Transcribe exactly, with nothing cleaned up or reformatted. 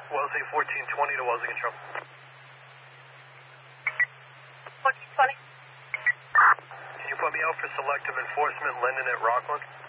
Wellesley fourteen twenty to Wellesley Control. fourteen twenty. Can you put me out for selective enforcement, Linden at Rockland?